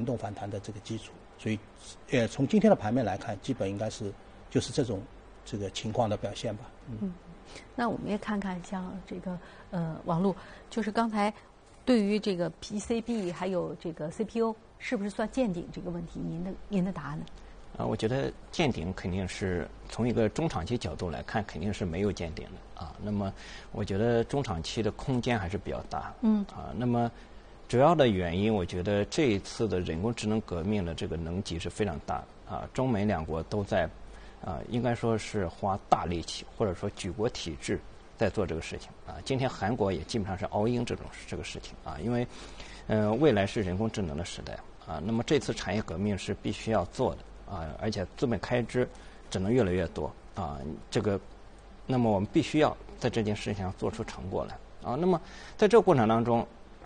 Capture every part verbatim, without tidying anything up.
动反弹的这个基础。所以，呃，从今天的盘面来看，基本应该是就是这种这个情况的表现吧。嗯。 嗯，那我们也看看像这个呃王璐，就是刚才对于这个 P C B 还有这个 C P U 是不是算见顶这个问题，您的您的答案呢？ 啊，我觉得见顶肯定是从一个中长期角度来看，肯定是没有见顶的啊。那么，我觉得中长期的空间还是比较大。 嗯。 啊，那么主要的原因，我觉得这一次的人工智能革命的这个能级是非常大啊。中美两国都在啊，应该说是花大力气，或者说举国体制在做这个事情啊。今天韩国也基本上是 all in 这种这个事情啊，因为呃未来是人工智能的时代啊。那么这次产业革命是必须要做的。啊，而且资本开支只能越来越多啊，这个，那么我们必须要在这件事情上做出成果来啊。那么在这个过程当中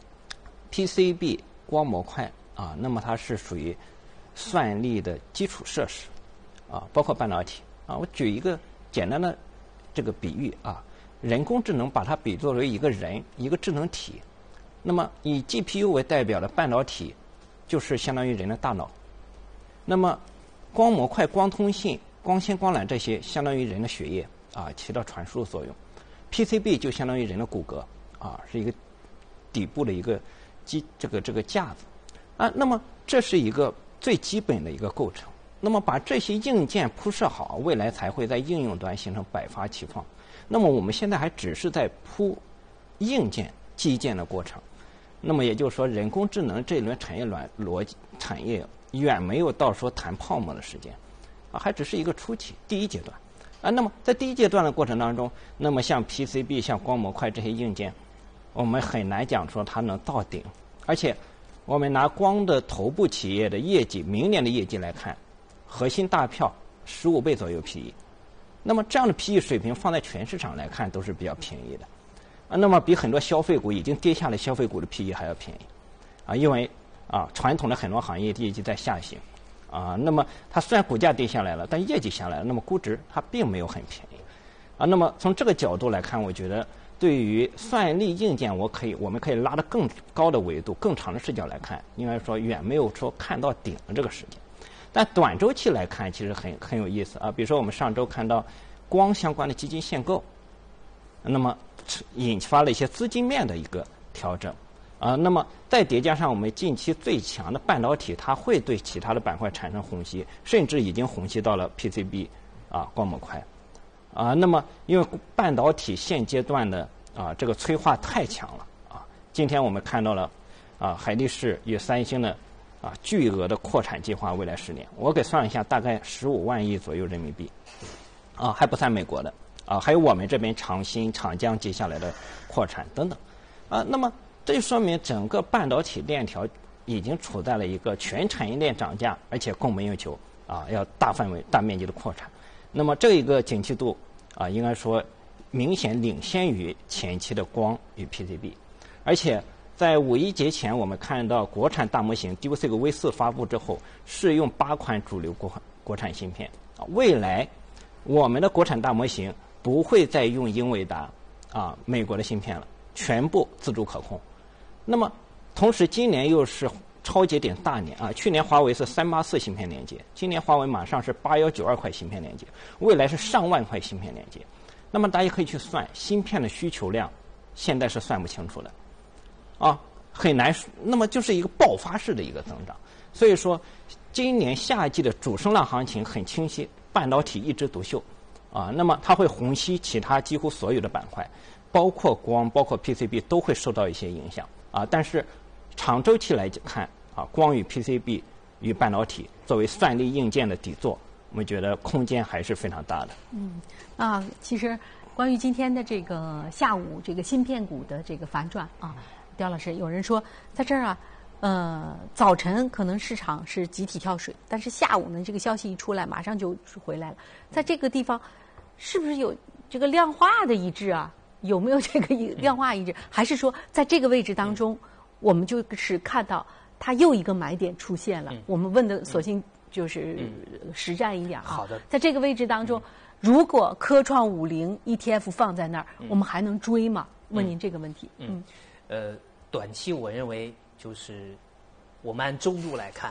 ，P C B 光模块啊，那么它是属于算力的基础设施啊，包括半导体啊。我举一个简单的这个比喻啊，人工智能把它比作为一个人，一个智能体。那么以 G P U 为代表的半导体，就是相当于人的大脑。那么光模块、光通信、光纤、光缆这些相当于人的血液啊，起到传输作用。P C B 就相当于人的骨骼啊，是一个底部的一个基这个这个架子啊。那么这是一个最基本的一个构成。那么把这些硬件铺设好，未来才会在应用端形成百花齐放。那么我们现在还只是在铺硬件基建的过程。那么也就是说，人工智能这一轮产业逻逻辑产业。远没有到说谈泡沫的时间，啊，还只是一个初期第一阶段，啊，那么在第一阶段的过程当中，那么像 P C B、像光模块这些硬件，我们很难讲说它能到顶，而且我们拿光的头部企业的业绩，明年的业绩来看，核心大票十五倍左右 P E， 那么这样的 P E 水平放在全市场来看都是比较便宜的，啊，那么比很多消费股已经跌下来消费股的 P E 还要便宜，啊，因为啊，传统的很多行业业绩在下行，啊，那么它虽然股价跌下来了，但业绩下来了，那么估值它并没有很便宜，啊，那么从这个角度来看，我觉得对于算力硬件，我可以我们可以拉得更高的维度、更长的视角来看，应该说远没有说看到顶的这个时间。但短周期来看，其实很很有意思啊。比如说我们上周看到光相关的基金限购，那么引发了一些资金面的一个调整。啊，那么再叠加上我们近期最强的半导体，它会对其他的板块产生虹吸，甚至已经虹吸到了 P C B 啊光模块，啊，那么因为半导体现阶段的啊这个催化太强了啊，今天我们看到了啊海力士与三星的啊巨额的扩产计划，未来十年，我给算了一下，大概十五万亿左右人民币，啊还不算美国的啊，还有我们这边长鑫、长江接下来的扩产等等，啊，那么。这就说明整个半导体链条已经处在了一个全产业链涨价，而且供不应求啊，要大范围、大面积的扩产。那么这一个景气度啊，应该说明显领先于前期的光与 P C B。而且在五一节前，我们看到国产大模型 DeepSeek V 四发布之后，试用八款主流国国产芯片啊。未来我们的国产大模型不会再用英伟达啊美国的芯片了，全部自主可控。那么，同时今年又是超节点大年啊！去年华为是三八四芯片连接，今年华为马上是八幺九二块芯片连接，未来是上万块芯片连接。那么大家可以去算芯片的需求量，现在是算不清楚的，啊，很难。那么就是一个爆发式的一个增长。所以说，今年夏季的主升浪行情很清晰，半导体一枝独秀，啊，那么它会虹吸其他几乎所有的板块，包括光、包括 P C B 都会受到一些影响。啊，但是长周期来看啊，光与 P C B 与半导体作为算力硬件的底座，我们觉得空间还是非常大的。 嗯，啊，其实关于今天的这个下午这个芯片股的这个反转啊，刁老师，有人说在这儿啊，呃，早晨可能市场是集体跳水，但是下午呢，这个消息一出来，马上就回来了。在这个地方，是不是有这个量化的一致啊？有没有这个量化一致？还是说在这个位置当中，我们就是看到它又一个买点出现了？嗯、我们问的索性就是实战一点啊。 好的， 在这个位置当中，如果科创五零 E T F 放在那儿，我们还能追吗？问您这个问题。 嗯，呃，短期我认为就是我们按周度来看。